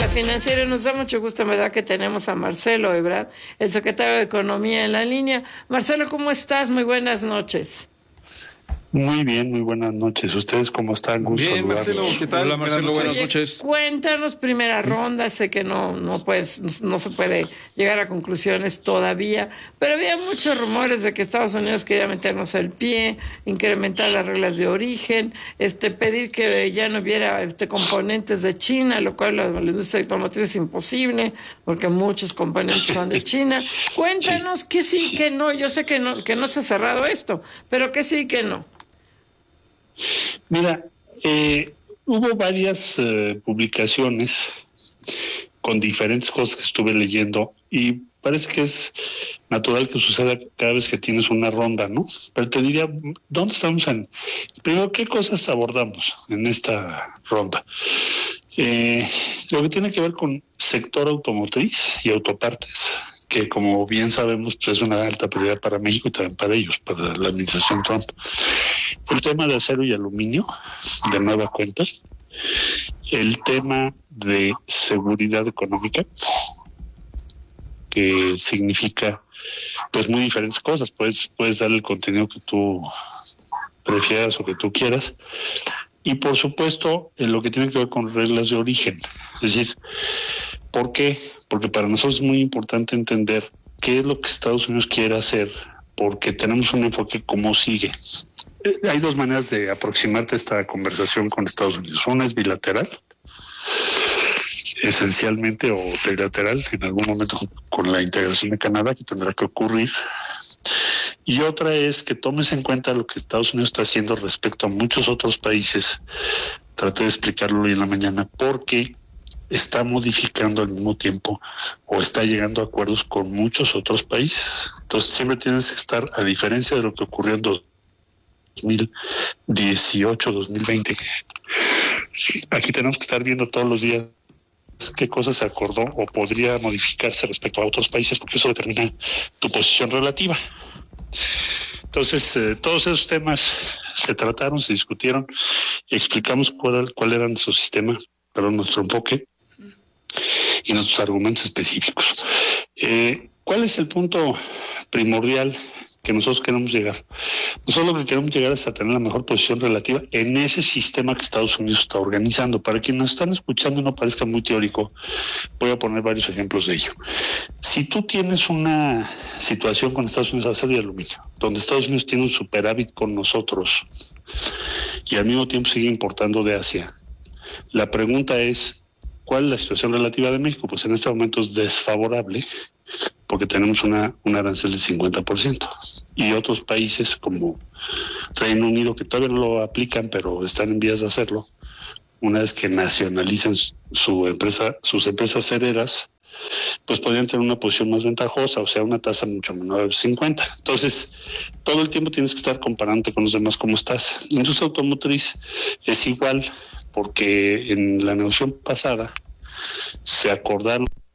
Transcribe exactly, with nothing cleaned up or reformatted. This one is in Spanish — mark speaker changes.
Speaker 1: La Financiera. Nos da mucho gusto, en verdad, que tenemos a Marcelo Ebrard, el secretario de Economía, en la línea. Marcelo, ¿cómo estás? Muy buenas noches.
Speaker 2: Muy bien, muy buenas noches. ¿Ustedes cómo están? Gusto
Speaker 3: bien, Marcelo, ¿qué tal?
Speaker 4: Hola, Marcelo, buenas
Speaker 1: Oye,
Speaker 4: noches.
Speaker 1: Cuéntanos, primera ronda. Sé que no, no, puedes, no se puede llegar a conclusiones todavía, pero había muchos rumores de que Estados Unidos quería meternos el pie, incrementar las reglas de origen, este, pedir que ya no hubiera este, componentes de China, lo cual la, la industria automotriz es imposible, porque muchos componentes son de China. Cuéntanos qué sí, qué no. Yo sé que no, que no se ha cerrado esto, pero qué sí y qué no.
Speaker 2: Mira, eh, hubo varias eh, publicaciones con diferentes cosas que estuve leyendo y parece que es natural que suceda cada vez que tienes una ronda, ¿no? Pero te diría, ¿dónde estamos en...? Primero, ¿qué cosas abordamos en esta ronda? Eh, lo que tiene que ver con sector automotriz y autopartes, que como bien sabemos pues es una alta prioridad para México y también para ellos, para la administración Trump. El tema de acero y aluminio, de nueva cuenta. El tema de seguridad económica, que significa pues muy diferentes cosas. Puedes, puedes dar el contenido que tú prefieras o que tú quieras. Y por supuesto, en lo que tiene que ver con reglas de origen. Es decir, ¿por qué? Porque para nosotros es muy importante entender qué es lo que Estados Unidos quiere hacer, porque tenemos un enfoque cómo sigue. Hay dos maneras de aproximarte a esta conversación con Estados Unidos. Una es bilateral, esencialmente, o trilateral, en algún momento con la integración de Canadá, que tendrá que ocurrir. Y otra es que tomes en cuenta lo que Estados Unidos está haciendo respecto a muchos otros países. Traté de explicarlo hoy en la mañana, porque está modificando al mismo tiempo o está llegando a acuerdos con muchos otros países. Entonces siempre tienes que estar, a diferencia de lo que ocurrió en dos mil dieciocho, dos mil veinte, aquí tenemos que estar viendo todos los días qué cosas se acordó o podría modificarse respecto a otros países, porque eso determina tu posición relativa. Entonces, eh, todos esos temas se trataron, se discutieron, explicamos cuál, cuál era nuestro sistema, perdón, nuestro enfoque y nuestros argumentos específicos. Eh, ¿Cuál es el punto primordial que nosotros queremos llegar? Nosotros lo que queremos llegar es a tener la mejor posición relativa en ese sistema que Estados Unidos está organizando. Para quienes nos están escuchando y no parezca muy teórico, voy a poner varios ejemplos de ello. Si tú tienes una situación con Estados Unidos de acero y aluminio, donde Estados Unidos tiene un superávit con nosotros y al mismo tiempo sigue importando de Asia, la pregunta es, ¿cuál es la situación relativa de México? Pues en este momento es desfavorable, porque tenemos una, una arancel del cincuenta por ciento. Y otros países como Reino Unido, que todavía no lo aplican, pero están en vías de hacerlo, una vez que nacionalicen su empresa, sus empresas heredas, pues podrían tener una posición más ventajosa, o sea, una tasa mucho menor de cincuenta. Entonces, todo el tiempo tienes que estar comparándote con los demás cómo estás. La industria automotriz es igual, porque en la negociación pasada se acordaron